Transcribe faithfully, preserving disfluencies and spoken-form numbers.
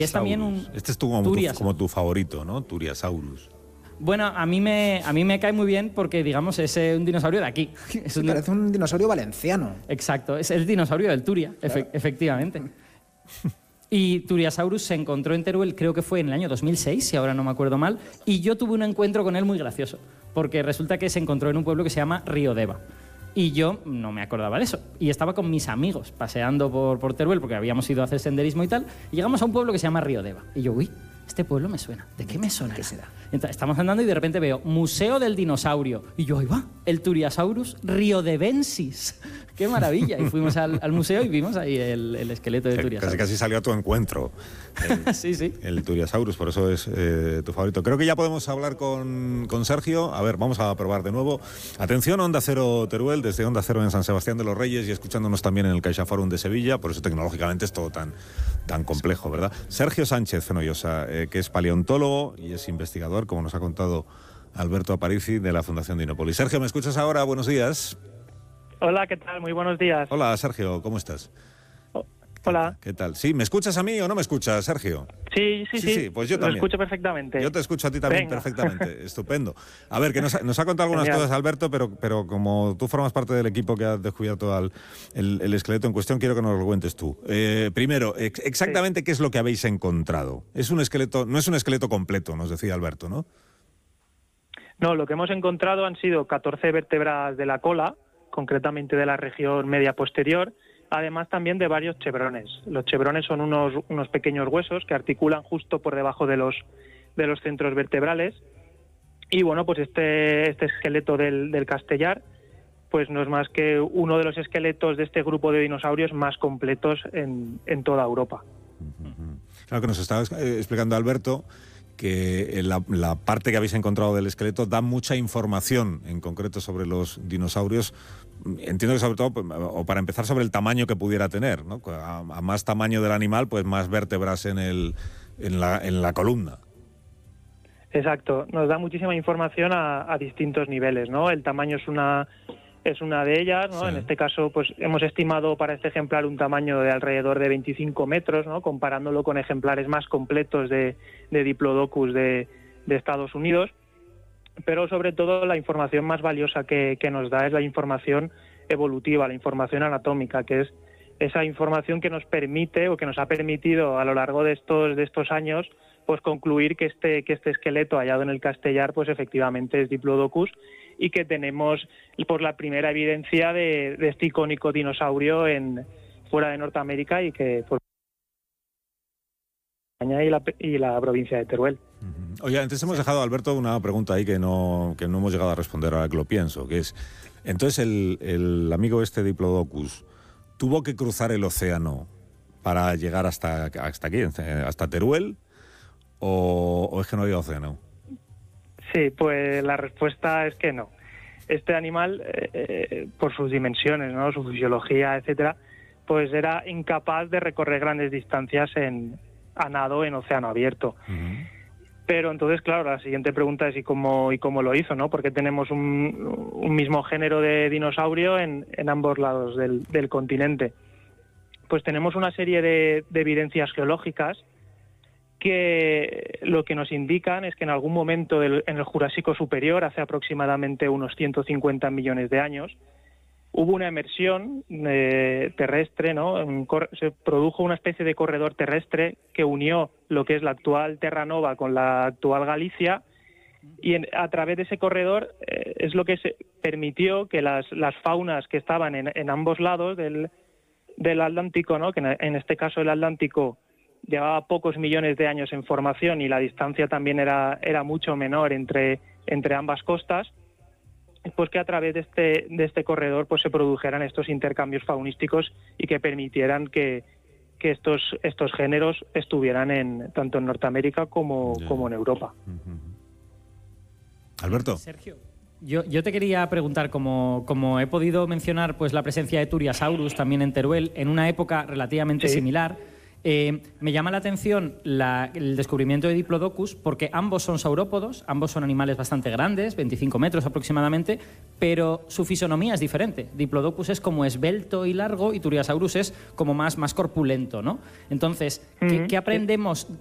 Es también un Este es tu, como, tu, como tu favorito, ¿no? Turiasaurus. Bueno, a mí me a mí me cae muy bien porque, digamos, es un dinosaurio de aquí. Es un, parece un dinosaurio valenciano. Exacto, es el dinosaurio del Turia, claro. efe, efectivamente. Y Turiasaurus se encontró en Teruel, creo que fue en el año dos mil seis, si ahora no me acuerdo mal, y yo tuve un encuentro con él muy gracioso, porque resulta que se encontró en un pueblo que se llama Río Deva. Y yo no me acordaba de eso. Y estaba con mis amigos paseando por, por Teruel, porque habíamos ido a hacer senderismo y tal, y llegamos a un pueblo que se llama Río Deva. Y yo, uy, este pueblo me suena. ¿De qué me suena? ¿Qué será? Entonces, estamos andando y de repente veo Museo del Dinosaurio. Y yo, ahí va, el Turiasaurus riodevensis. ¡Qué maravilla! Y fuimos al, al museo y vimos ahí el, el esqueleto de Turiasaurus. Casi casi salió a tu encuentro. El, sí, sí. El Turiasaurus, por eso es eh, tu favorito. Creo que ya podemos hablar con, con Sergio. A ver, vamos a probar de nuevo. Atención, Onda Cero Teruel, desde Onda Cero en San Sebastián de los Reyes y escuchándonos también en el CaixaForum de Sevilla. Por eso tecnológicamente es todo tan, tan complejo, ¿verdad? Sergio Sánchez Fenollosa, eh, que es paleontólogo y es investigador, como nos ha contado Alberto Aparici, de la Fundación Dinópolis. Sergio, ¿me escuchas ahora? Buenos días. Hola, ¿qué tal? Muy buenos días. Hola, Sergio, ¿cómo estás? Oh, hola. ¿Qué tal? ¿Sí? ¿Me escuchas a mí o no me escuchas, Sergio? Sí, sí, sí. Sí, sí, pues yo también. Lo escucho perfectamente. Yo te escucho a ti también Venga. perfectamente. Estupendo. A ver, que nos ha, nos ha contado algunas Genial. cosas, Alberto, pero, pero como tú formas parte del equipo que ha descubierto al, el, el esqueleto en cuestión, quiero que nos lo cuentes tú. Eh, primero, ex exactamente sí. ¿Qué es lo que habéis encontrado? Es un esqueleto, no es un esqueleto completo, nos decía Alberto, ¿no? No, lo que hemos encontrado han sido catorce vértebras de la cola, concretamente de la región media posterior, además también de varios chevrones. Los chevrones son unos, unos pequeños huesos que articulan justo por debajo de los, de los centros vertebrales. Y bueno, pues este, este esqueleto del, del Castellar pues no es más que uno de los esqueletos de este grupo de dinosaurios más completos en, en toda Europa. Claro, que nos estaba explicando Alberto que la, la parte que habéis encontrado del esqueleto da mucha información en concreto sobre los dinosaurios. Entiendo que sobre todo, o para empezar, sobre el tamaño que pudiera tener, ¿no? A, a más tamaño del animal, pues más vértebras en, el, en, la, en la columna. Exacto, nos da muchísima información a, a distintos niveles, ¿no? El tamaño es una es una de ellas, ¿no? Sí. En este caso, pues hemos estimado para este ejemplar un tamaño de alrededor de veinticinco metros, ¿no? Comparándolo con ejemplares más completos de, de Diplodocus de, de Estados Unidos. Pero sobre todo la información más valiosa que, que nos da es la información evolutiva, la información anatómica, que es esa información que nos permite o que nos ha permitido a lo largo de estos de estos años pues concluir que este que este esqueleto hallado en el Castellar pues efectivamente es Diplodocus y que tenemos por la primera evidencia de, de este icónico dinosaurio en fuera de Norteamérica y que por España y la, y la provincia de Teruel. Oye, antes hemos dejado, Alberto, una pregunta ahí que no, que no hemos llegado a responder ahora que lo pienso, que es, entonces el, el amigo este Diplodocus tuvo que cruzar el océano para llegar hasta, hasta aquí, hasta Teruel, o, o es que no había océano? Sí, pues la respuesta es que no. Este animal, eh, por sus dimensiones, ¿no? Su fisiología, etcétera, pues era incapaz de recorrer grandes distancias en, a nado en océano abierto. Uh-huh. Pero entonces, claro, la siguiente pregunta es ¿y cómo, y cómo lo hizo, ¿no? Porque tenemos un, un mismo género de dinosaurio en, en ambos lados del, del continente. Pues tenemos una serie de, de evidencias geológicas que lo que nos indican es que en algún momento del, en el Jurásico Superior, hace aproximadamente unos ciento cincuenta millones de años, hubo una emersión eh, terrestre, ¿no? Un cor- se produjo una especie de corredor terrestre que unió lo que es la actual Terra Nova con la actual Galicia, y en, a través de ese corredor eh, es lo que se permitió que las, las faunas que estaban en, en ambos lados del, del Atlántico, ¿no? Que en, en este caso el Atlántico llevaba pocos millones de años en formación y la distancia también era, era mucho menor entre, entre ambas costas, pues que a través de este, de este corredor pues se produjeran estos intercambios faunísticos y que permitieran que, que estos, estos géneros estuvieran en, tanto en Norteamérica como, yeah. como en Europa. Uh-huh. Alberto. Sergio, yo, yo te quería preguntar, como, como he podido mencionar pues la presencia de Turiasaurus también en Teruel, en una época relativamente sí. similar, Eh, me llama la atención la, el descubrimiento de Diplodocus porque ambos son saurópodos, ambos son animales bastante grandes, veinticinco metros aproximadamente, pero su fisonomía es diferente. Diplodocus es como esbelto y largo y Turiasaurus es como más, más corpulento, ¿no? Entonces, ¿qué, ¿qué aprendemos